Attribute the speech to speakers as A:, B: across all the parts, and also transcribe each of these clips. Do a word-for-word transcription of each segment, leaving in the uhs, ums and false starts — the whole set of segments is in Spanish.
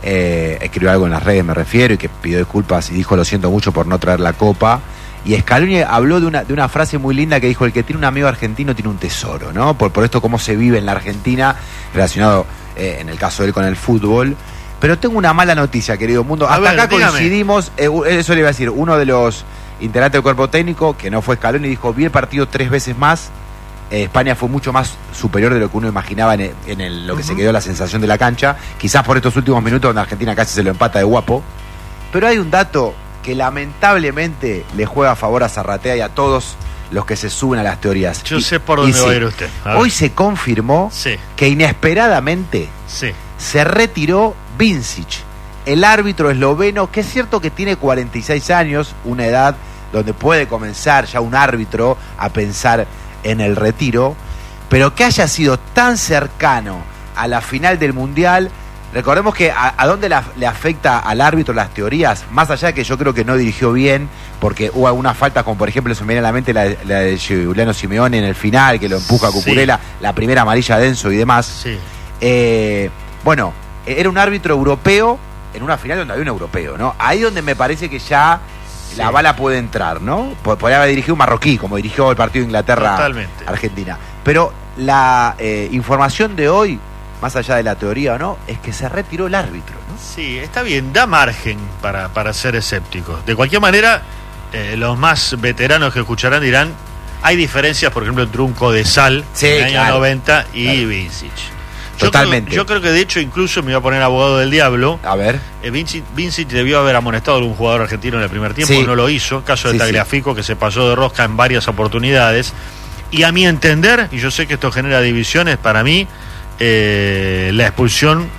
A: eh, escribió algo en las redes, me refiero, y que pidió disculpas y dijo lo siento mucho por no traer la copa. Y Scaloni habló de una, de una frase muy linda que dijo: el que tiene un amigo argentino tiene un tesoro, ¿no? Por, por esto cómo se vive en la Argentina, relacionado eh, en el caso de él con el fútbol. Pero tengo una mala noticia, querido mundo.
B: A
A: Hasta
B: ver,
A: acá
B: dígame.
A: coincidimos, eh, eso le iba a decir, uno de los integrantes del cuerpo técnico, que no fue Scaloni, dijo: vi el partido tres veces más. Eh, España fue mucho más superior de lo que uno imaginaba en, el, en el, lo que uh-huh. se quedó la sensación de la cancha, quizás por estos últimos minutos donde Argentina casi se lo empata de guapo. Pero hay un dato que lamentablemente le juega a favor a Zarratea y a todos los que se suben a las teorías.
B: Yo
A: y,
B: sé por dónde
A: sí,
B: va a ir usted. A
A: hoy se confirmó
B: sí.
A: que inesperadamente
B: sí.
A: se retiró Vincic, el árbitro esloveno, que es cierto que tiene cuarenta y seis años, una edad donde puede comenzar ya un árbitro a pensar en el retiro, pero que haya sido tan cercano a la final del Mundial. Recordemos que a, a dónde la, le afecta al árbitro las teorías, más allá de que yo creo que no dirigió bien, porque hubo algunas faltas, como por ejemplo se me viene a la mente la, la de Giuliano Simeone en el final, que lo empuja a Cucurella, sí. la primera amarilla de Enzo y demás.
B: Sí.
A: Eh, bueno, era un árbitro europeo en una final donde había un europeo, ¿no? Ahí donde me parece que ya sí. la bala puede entrar, ¿no? Podría haber dirigido un marroquí, como dirigió el partido de Inglaterra-Argentina. Pero la eh, información de hoy, más allá de la teoría o no, es que se retiró el árbitro, ¿no?
B: Sí, está bien, da margen para, para ser escépticos. De cualquier manera, eh, los más veteranos que escucharán dirán: hay diferencias, por ejemplo, entre un Codesal
A: sí,
B: en el
A: claro,
B: año noventa y
A: claro.
B: Vincic. Yo
A: Totalmente.
B: Creo, yo creo que de hecho, incluso me voy a poner abogado del diablo.
A: A ver.
B: Eh, Vincic, Vincic debió haber amonestado a algún jugador argentino en el primer tiempo,
A: sí.
B: no lo hizo. Caso de sí, Tagliafico, sí. que se pasó de rosca en varias oportunidades. Y a mi entender, y yo sé que esto genera divisiones, para mí, eh, la expulsión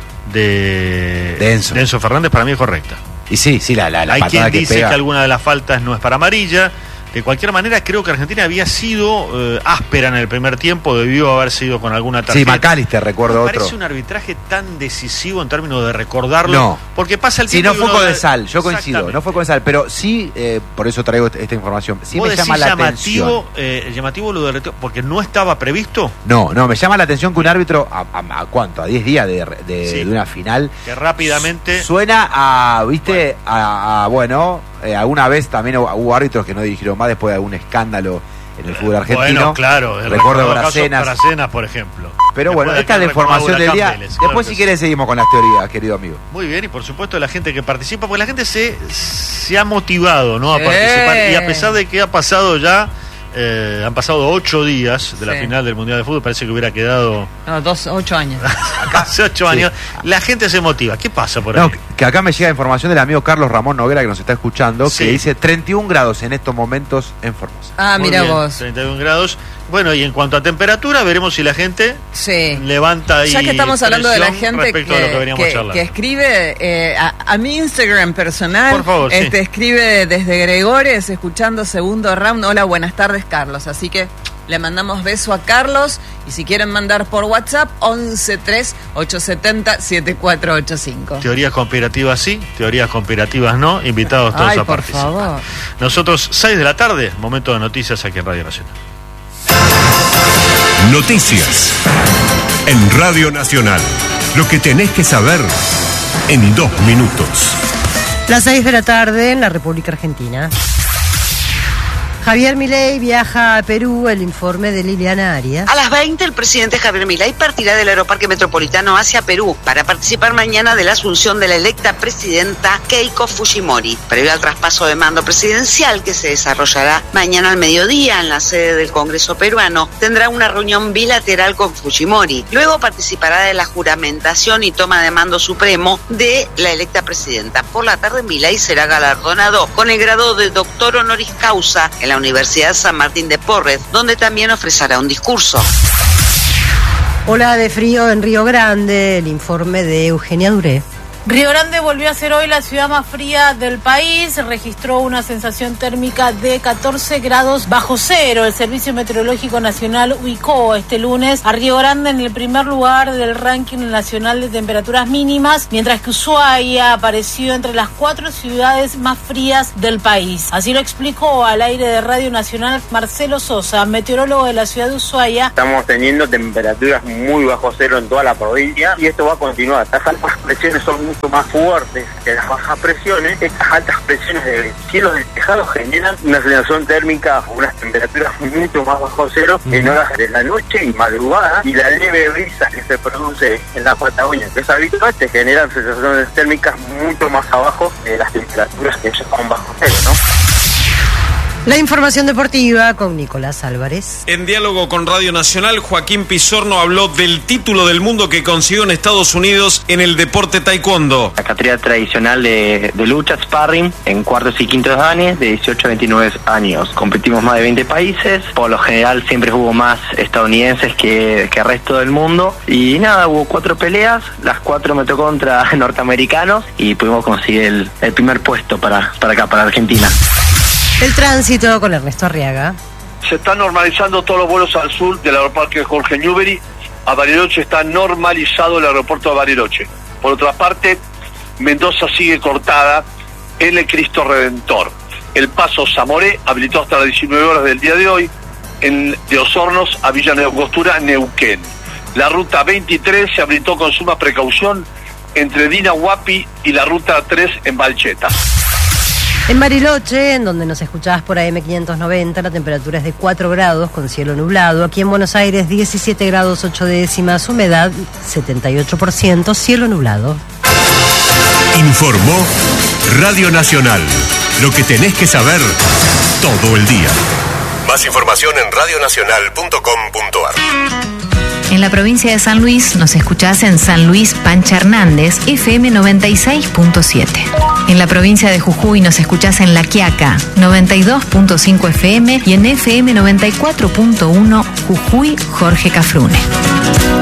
B: de,
A: de, Enzo.
B: de Enzo Fernández para mí es correcta.
A: Y sí, sí, la, la, la
B: Hay
A: patada
B: quien
A: que
B: dice
A: pega.
B: que alguna de las faltas no es para amarilla. De cualquier manera, creo que Argentina había sido eh, áspera en el primer tiempo, debió haber sido con alguna tarjeta.
A: Sí, McAllister, recuerdo
B: Me
A: otro.
B: parece un arbitraje tan decisivo en términos de recordarlo.
A: No.
B: Porque pasa el
A: sí,
B: tiempo.
A: Sí, no fue Codesal, yo coincido, no fue Codesal, pero sí, eh, por eso traigo esta información. Sí me llama la
B: llamativo,
A: atención.
B: Eh, llamativo lo de retiro, porque no estaba previsto.
A: No, no, me llama la atención que un árbitro, ¿a, a, a cuánto? A diez días de, de, sí. de una final.
B: Que rápidamente.
A: Suena a, viste, bueno. a, a, bueno. Eh, alguna vez también hubo árbitros que no dirigieron más después de algún escándalo en el fútbol argentino.
B: Bueno, claro.
A: Recuerdo Bracenas.
B: Bracenas, por ejemplo.
A: Pero
B: después
A: bueno, esta es la información del día. Vélez, después, claro si querés, sí. seguimos con las teorías, querido amigo.
B: Muy bien, y por supuesto la gente que participa, porque la gente se, se ha motivado, ¿no? a sí. participar. Y a pesar de que ha pasado ya... Eh, han pasado ocho días de la sí. final del Mundial de Fútbol, parece que hubiera quedado...
C: No, dos, ocho años.
B: Acá, hace ocho sí. años. La gente se motiva. ¿Qué pasa por ahí?
A: No, que acá me llega información del amigo Carlos Ramón Noguera, que nos está escuchando, sí. que dice treinta y un grados en estos momentos en Formosa.
C: Ah,
B: Muy
C: mira
B: bien,
C: vos.
B: treinta y un grados. Bueno, y en cuanto a temperatura, veremos si la gente
C: sí.
B: levanta ahí.
C: Ya que estamos hablando de la gente que,
B: que,
C: que, que escribe eh, a, a mi Instagram personal,
B: por favor,
C: este,
B: sí.
C: escribe desde Gregores, escuchando segundo round. Hola, buenas tardes, Carlos. Así que le mandamos beso a Carlos. Y si quieren mandar por WhatsApp, once tres ocho siete cero siete cuatro ocho cinco.
B: Teorías conspirativas sí, teorías conspirativas no. Invitados todos
C: Ay,
B: a
C: por
B: participar.
C: Favor.
B: Nosotros, seis de la tarde, momento de noticias aquí en Radio Nacional.
D: Noticias en Radio Nacional. Lo que tenés que saber en dos minutos.
E: Las seis de la tarde en la República Argentina. Javier Milei viaja a Perú, el informe de Liliana Arias.
F: A las veinte, el presidente Javier Milei partirá del Aeroparque Metropolitano hacia Perú para participar mañana de la asunción de la electa presidenta Keiko Fujimori, previo al traspaso de mando presidencial que se desarrollará mañana al mediodía en la sede del Congreso peruano. Tendrá una reunión bilateral con Fujimori. Luego participará de la juramentación y toma de mando supremo de la electa presidenta. Por la tarde, Milei será galardonado con el grado de doctor honoris causa en la Universidad San Martín de Porres, donde también ofrecerá un discurso.
E: Ola de frío en Río Grande, el informe de Eugenia Duré.
G: Río Grande volvió a ser hoy la ciudad más fría del país, registró una sensación térmica de catorce grados bajo cero. El Servicio Meteorológico Nacional ubicó este lunes a Río Grande en el primer lugar del ranking nacional de temperaturas mínimas, mientras que Ushuaia apareció entre las cuatro ciudades más frías del país. Así lo explicó al aire de Radio Nacional Marcelo Sosa, meteorólogo de la ciudad de Ushuaia.
H: Estamos teniendo temperaturas muy bajo cero en toda la provincia y esto va a continuar. Las altas presiones son muy mucho más fuertes que las bajas presiones. Estas altas presiones de cielos despejados generan una sensación térmica o unas temperaturas mucho más bajo cero en horas de la noche y madrugada, y la leve brisa que se produce en la Patagonia, que es habitual, te generan sensaciones térmicas mucho más abajo de las temperaturas que ya son bajo cero, ¿no?
E: La información deportiva con Nicolás Álvarez.
I: En diálogo con Radio Nacional, Joaquín Pizorno habló del título del mundo que consiguió en Estados Unidos en el deporte taekwondo.
J: La categoría tradicional de, de lucha, sparring, en cuartos y quintos danes, de dieciocho a veintinueve años. Competimos más de veinte países, por lo general siempre hubo más estadounidenses que, que el resto del mundo. Y nada, hubo cuatro peleas, las cuatro me tocó contra norteamericanos y pudimos conseguir el, el primer puesto para, para acá, para Argentina.
E: El tránsito con Ernesto Arriaga.
K: Se están normalizando todos los vuelos al sur del aeroparque de Jorge Newbery. A Bariloche está normalizado el aeropuerto de Bariloche. Por otra parte, Mendoza sigue cortada en el Cristo Redentor. El paso Zamoré habilitó hasta las diecinueve horas del día de hoy en, de Osornos a Villa Neocostura, Neuquén. La ruta veintitrés se habilitó con suma precaución entre Dinahuapi y la ruta tres en Balcheta.
E: En Bariloche, en donde nos escuchabas por A M quinientos noventa, la temperatura es de cuatro grados con cielo nublado. Aquí en Buenos Aires, diecisiete grados ocho décimas, humedad setenta y ocho por ciento, cielo nublado.
D: Informó Radio Nacional. Lo que tenés que saber todo el día. Más información en radio nacional punto com punto a r.
L: En la provincia de San Luis nos escuchás en San Luis Pancha Hernández, F M noventa y seis punto siete. En la provincia de Jujuy nos escuchás en La Quiaca, noventa y dos punto cinco F M y en F M noventa y cuatro punto uno Jujuy Jorge Cafrune.